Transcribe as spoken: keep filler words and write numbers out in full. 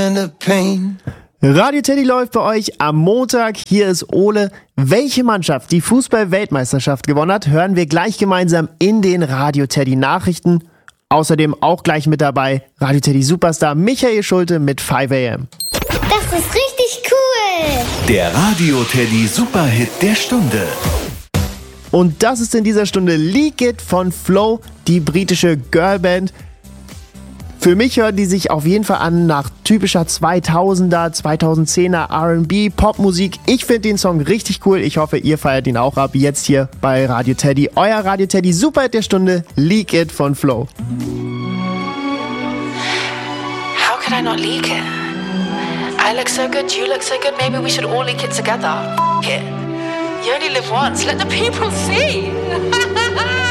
Radio Teddy läuft bei euch am Montag. Hier ist Ole. Welche Mannschaft die Fußball-Weltmeisterschaft gewonnen hat, hören wir gleich gemeinsam in den Radio Teddy Nachrichten. Außerdem auch gleich mit dabei Radio Teddy Superstar Michael Schulte mit five a m. Das ist richtig cool. Der Radio Teddy Superhit der Stunde. Und das ist in dieser Stunde Leak It von Flow, die britische Girlband. Für mich hören die sich auf jeden Fall an nach typischer zweitausender, zweitausendzehner R and B Popmusik. Ich finde den Song richtig cool. Ich hoffe, ihr feiert ihn auch ab. Jetzt hier bei Radio Teddy. Euer Radio Teddy Superhit der Stunde, Leak It von Flow. How could I not leak it? I look so good, you look so good. Maybe we should all leak it together. F- it. You only live once. Let the people see.